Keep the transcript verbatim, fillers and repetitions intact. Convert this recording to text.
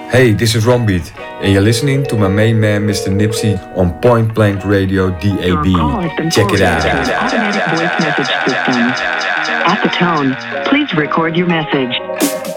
Hey, this is Rombeat, and you're listening to my main man, Mister Nipsey, on Point Blank Radio D A B. Check it out. Automatic voice message system. At the tone, please record your message.